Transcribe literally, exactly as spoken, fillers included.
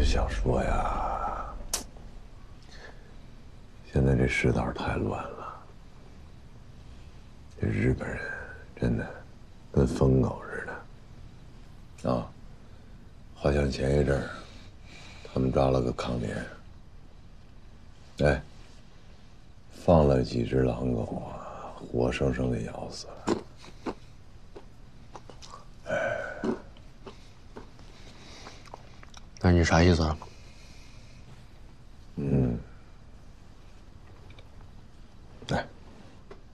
想说呀，现在这世道太乱了，这日本人真的跟疯狗似的啊！好像前一阵儿他们抓了个抗联，哎，放了几只狼狗啊，活生生给咬死了。 那你啥意思啊？